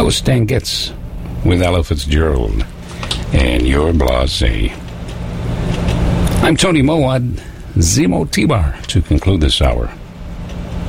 That was Stan Getz with Ella Fitzgerald and Your Blase. I'm Tony Mowat, Zemo T-Bar, to conclude this hour.